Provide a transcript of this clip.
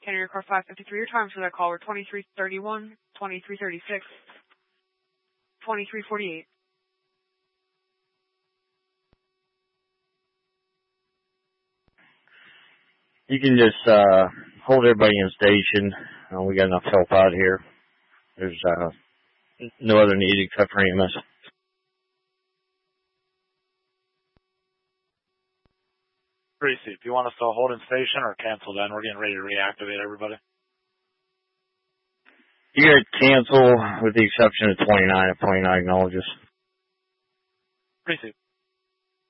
Carrier car 553, your times for that call were 23:31, 23:36, 23:48. You can just hold everybody in station. We got enough help out here. There's no other need except for EMS. Greasy, do you want us to hold in station or cancel then? We're getting ready to reactivate everybody. You gotta cancel with the exception of 29 if 29 acknowledges. Greasy.